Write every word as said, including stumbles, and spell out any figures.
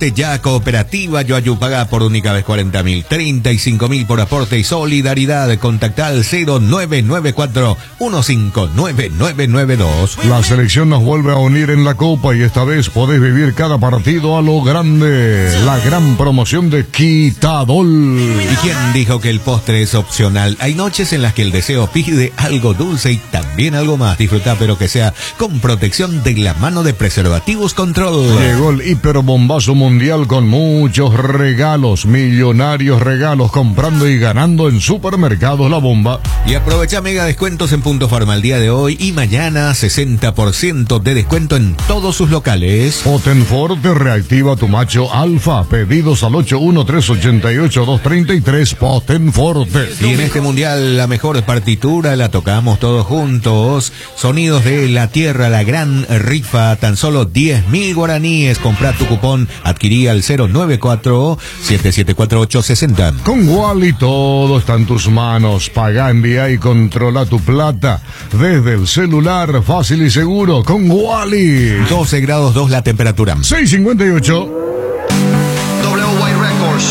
Afiliate ya a Cooperativa Yoayu, paga por única vez cuarenta mil, treinta y cinco mil por aporte y solidaridad. Contacta al cero nueve nueve cuatro uno cinco nueve nueve nueve dos. La selección nos vuelve a unir en la Copa y esta vez podés vivir cada partido a lo grande. La gran promoción de Quitadol. ¿Y quién dijo que el postre es opcional? Hay noches en las que el deseo pide algo dulce y también algo más. Disfruta, pero que sea con protección de la mano de Preservativos Control. Llegó el hiperbombazo mundial con muchos regalos, millonarios regalos, comprando y ganando en Supermercados La Bomba. Y aprovecha mega descuentos en Punto Farma el día de hoy y mañana, sesenta por ciento de descuento en todos sus locales. Potenforte reactiva tu macho alfa. Pedidos al ocho uno tres ocho ocho dos tres tres. Potenforte. Y en este mundial la mejor partitura la tocamos todos juntos. Sonidos de la tierra, la gran rifa, tan solo diez mil guaraníes. Compra tu cupón, adquirí al cero nueve cuatro siete siete cuatro ocho seis cero. Con Wally todo está en tus manos. Paga, envía y controla tu plata desde el celular, fácil y seguro. Con Wally. doce grados dos la temperatura. seis cincuenta y ocho.